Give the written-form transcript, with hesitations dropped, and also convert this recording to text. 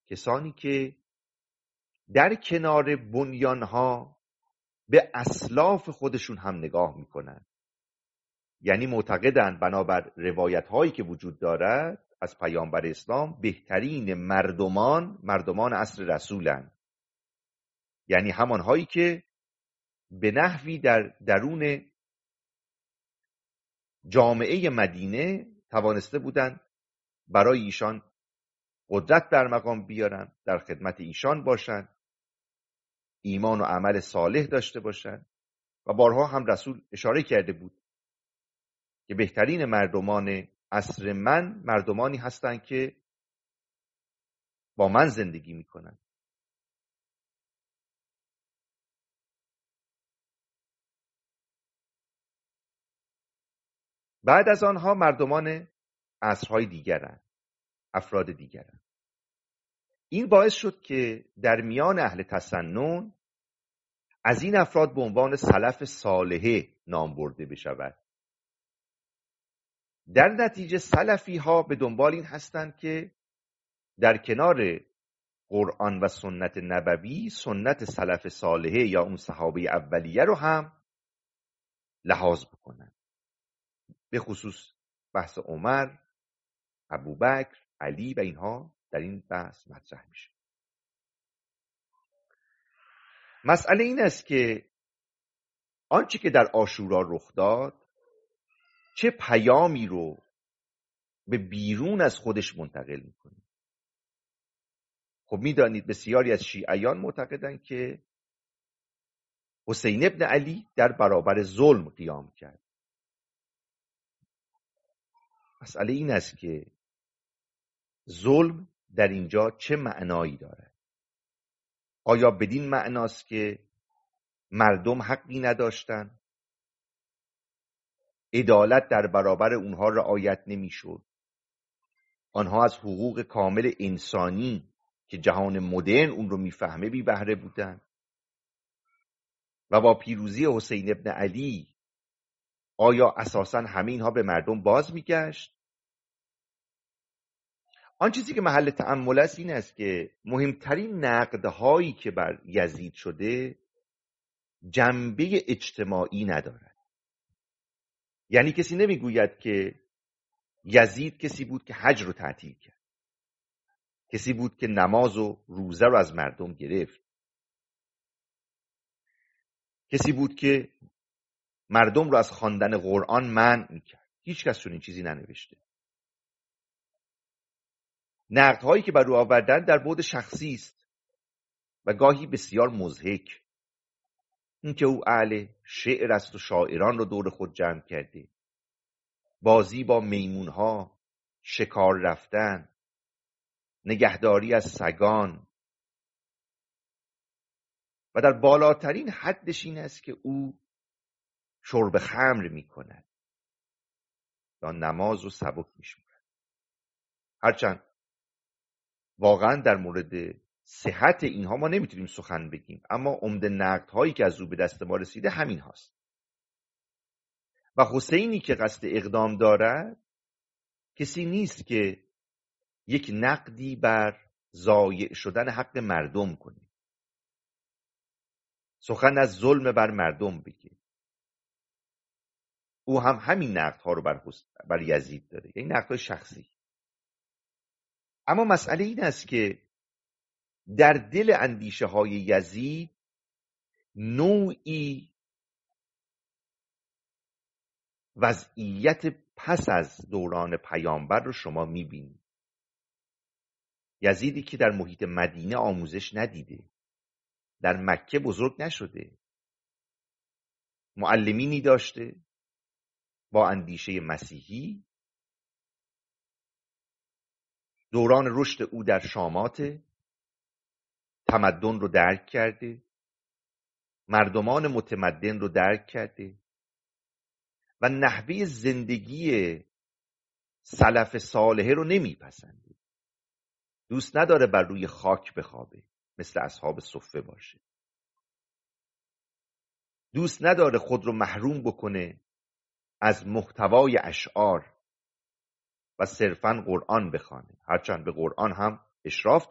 کسانی که در کنار بنیانها به اسلاف خودشون هم نگاه میکنن، یعنی معتقدن بنابر روایت هایی که وجود دارد از پیامبر اسلام بهترین مردمان عصر رسولن، یعنی همانهایی که به نحوی در درون جامعه مدینه توانسته بودند برای ایشان قدرت در مقام بیارن، در خدمت ایشان باشن، ایمان و عمل صالح داشته باشن. و بارها هم رسول اشاره کرده بود که بهترین مردمان عصر من مردمانی هستند که با من زندگی میکنن. بعد از آنها مردمان عصرهای دیگرن، افراد دیگرن. این باعث شد که در میان اهل تسنن از این افراد به عنوان سلف صالحه نام برده بشود. در نتیجه سلفی ها به دنبال این هستند که در کنار قرآن و سنت نبوی سنت سلف صالحه یا اون صحابه اولیه رو هم لحاظ بکنن، به خصوص بحث عمر، ابوبکر، علی و اینها در این بحث مطرح میشه. مسئله این است که آنچه که در عاشورا رخ داد چه پیامی رو به بیرون از خودش منتقل میکنه. خب میدانید بسیاری از شیعیان معتقدند که حسین ابن علی در برابر ظلم قیام کرد. مسئله این است که ظلم در اینجا چه معنایی دارد؟ آیا بدین معناست که مردم حقی نداشتند؟ عدالت در برابر اونها رعایت نمیشد؟ آنها از حقوق کامل انسانی که جهان مدرن اون رو میفهمه بی بهره بودند؟ و با پیروزی حسین ابن علی آیا اساساً همه اینها به مردم باز میگشت؟ آن چیزی که محل تأمل است این است که مهمترین نقدهایی که بر یزید شده جنبه اجتماعی ندارد. یعنی کسی نمیگوید که یزید کسی بود که حج رو تعطیل کرد، کسی بود که نماز و روزه رو از مردم گرفت، کسی بود که مردم رو از خواندن قرآن منع میکرد. هیچ کس چنین چیزی ننوشته. نقدهایی که بر او آوردن در بعد شخصی است و گاهی بسیار مضحک. اینکه او اهل شعر است و شاعران رو دور خود جمع کرده، بازی با میمونها، شکار رفتن، نگهداری از سگان و در بالاترین حدش این است که او شرب خمر می کند یا نماز رو سبک می شمارد. هرچند واقعا در مورد صحت اینها ما نمیتونیم سخن بگیم، اما عمده نقدهایی که از او به دست ما رسیده همین هاست. و حسینی که قصد اقدام دارد کسی نیست که یک نقدی بر ضایع شدن حق مردم کنه، سخن از ظلم بر مردم بگه. او هم همین نقدها رو بر یزید داره، یعنی نقدهای شخصی. اما مسئله این است که در دل اندیشه های یزید نوعی وضعیت پس از دوران پیامبر رو شما میبینید. یزیدی که در محیط مدینه آموزش ندیده، در مکه بزرگ نشده، معلمینی داشته با اندیشه مسیحی، دوران رشد او در شامات، تمدن رو درک کرده، مردمان متمدن رو درک کرده و نحوه زندگی سلف صالحه رو نمیپسنده. دوست نداره بر روی خاک بخوابه، مثل اصحاب صفه باشه. دوست نداره خود رو محروم بکنه از محتوای اشعار و صرفاً قرآن بخوانه، هرچند به قرآن هم اشراف